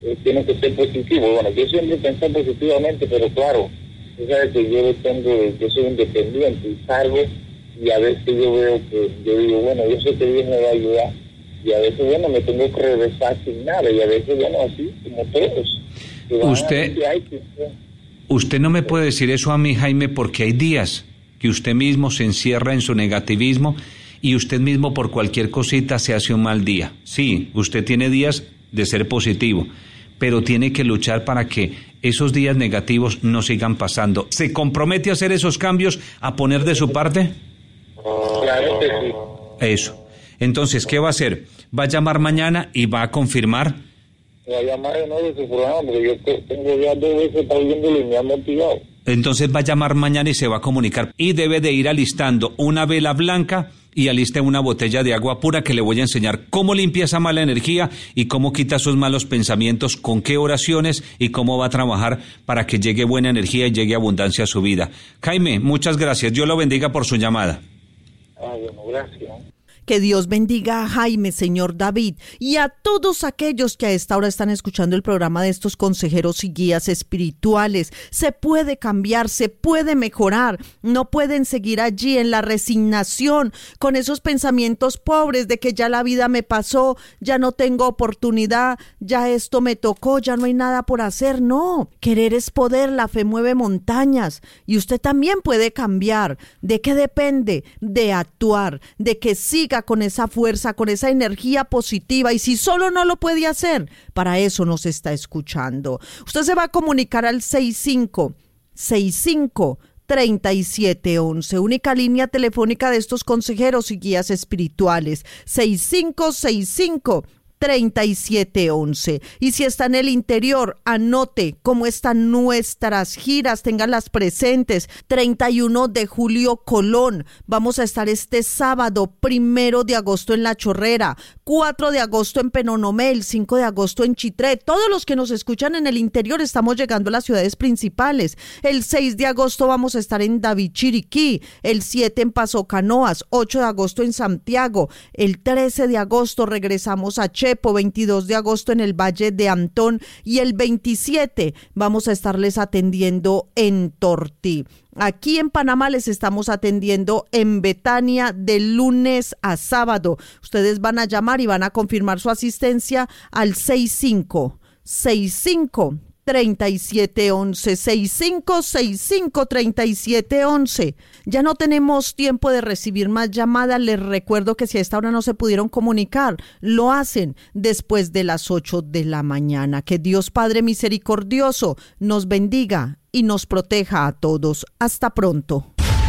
tiene que ser positivo. Bueno, yo siempre pensé positivamente, pero claro, tú sabes que yo soy independiente y salgo, y a veces yo veo que, yo digo, bueno, yo sé que Dios me va a ayudar, y a veces, bueno, me tengo que regresar sin nada, y a veces, bueno, así como todos. Usted no me puede decir eso a mí, Jaime, porque hay días que usted mismo se encierra en su negativismo y usted mismo por cualquier cosita se hace un mal día. Sí, usted tiene días de ser positivo, pero tiene que luchar para que esos días negativos no sigan pasando. ¿Se compromete a hacer esos cambios, a poner de su parte? Claro que sí. Eso. Entonces, ¿qué va a hacer? ¿Va a llamar mañana y va a confirmar? Va a llamar de nuevo de su programa, porque yo tengo ya 2 veces para viéndolo y me ha motivado. Entonces va a llamar mañana y se va a comunicar. Y debe de ir alistando una vela blanca y aliste una botella de agua pura, que le voy a enseñar cómo limpia esa mala energía y cómo quita esos malos pensamientos, con qué oraciones y cómo va a trabajar para que llegue buena energía y llegue abundancia a su vida. Jaime, muchas gracias. Dios lo bendiga por su llamada. Bueno, gracias. Que Dios bendiga a Jaime, señor David, y a todos aquellos que a esta hora están escuchando el programa de estos consejeros y guías espirituales. Se puede cambiar, se puede mejorar. No pueden seguir allí en la resignación, con esos pensamientos pobres de que ya la vida me pasó, ya no tengo oportunidad, ya esto me tocó, ya no hay nada por hacer. No, querer es poder, la fe mueve montañas, y usted también puede cambiar. ¿De qué depende? De actuar, de que siga con esa fuerza, con esa energía positiva, y si solo no lo puede hacer, para eso nos está escuchando. Usted se va a comunicar al 65-3711, única línea telefónica de estos consejeros y guías espirituales, 65-3711. Y si está en el interior, anote cómo están nuestras giras, ténganlas presentes. 31 de julio, Colón. Vamos a estar este sábado, 1 de agosto en La Chorrera, 4 de agosto en Penonomé, 5 de agosto en Chitré. Todos los que nos escuchan en el interior estamos llegando a las ciudades principales. El 6 de agosto vamos a estar en David, Chiriquí, el 7 en Paso Canoas, 8 de agosto en Santiago, el 13 de agosto regresamos a 22 de agosto en el Valle de Antón, y el 27 vamos a estarles atendiendo en Tortí. Aquí en Panamá les estamos atendiendo en Betania de lunes a sábado. Ustedes van a llamar y van a confirmar su asistencia al 65-3711, 65-3711. Ya no tenemos tiempo de recibir más llamadas. Les recuerdo que si a esta hora no se pudieron comunicar, lo hacen después de las 8 de la mañana. Que Dios Padre misericordioso nos bendiga y nos proteja a todos. Hasta pronto.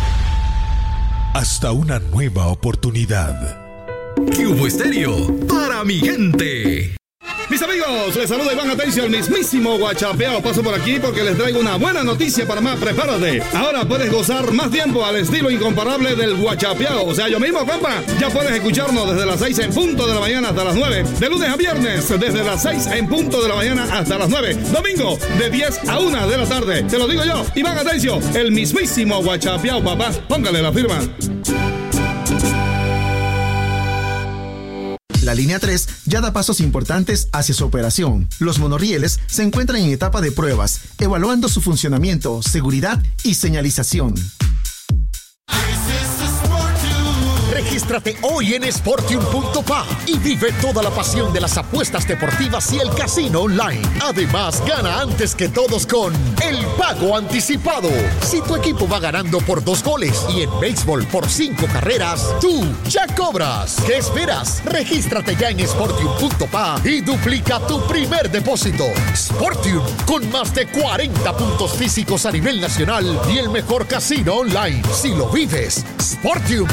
Hasta una nueva oportunidad. Cubo Estéreo, para mi gente. Mis amigos, les saluda Iván Atencio, el mismísimo Guachapeao. Paso por aquí porque les traigo una buena noticia para más. Prepárate. Ahora puedes gozar más tiempo al estilo incomparable del Guachapeao. O sea, yo mismo, compa. Ya puedes escucharnos desde las 6 en punto de la mañana hasta las 9. De lunes a viernes, desde las 6 en punto de la mañana hasta las 9. Domingo, de 10 a 1 de la tarde. Te lo digo yo, Iván Atencio, el mismísimo Guachapeao, papá. Póngale la firma. La línea 3 ya da pasos importantes hacia su operación. Los monorrieles se encuentran en etapa de pruebas, evaluando su funcionamiento, seguridad y señalización. Regístrate hoy en Sportium.pa y vive toda la pasión de las apuestas deportivas y el casino online. Además, gana antes que todos con el pago anticipado. Si tu equipo va ganando por 2 goles y en béisbol por 5 carreras, tú ya cobras. ¿Qué esperas? Regístrate ya en Sportium.pa y duplica tu primer depósito. Sportium, con más de 40 puntos físicos a nivel nacional y el mejor casino online. Si lo vives, Sportium.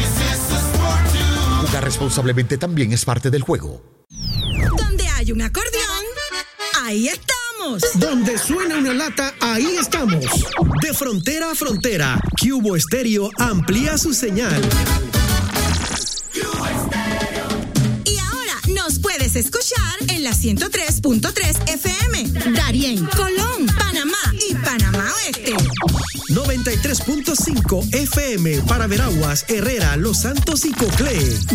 Jugar responsablemente también es parte del juego. Donde hay un acordeón, ahí estamos. Donde suena una lata, ahí estamos. De frontera a frontera, Cubo Estéreo amplía su señal. Y ahora nos puedes escuchar en la 103.3 FM, Darién, Colón, Panamá y Panamá Oeste. 93.5 FM para Veraguas, Herrera, Los Santos y Coclé.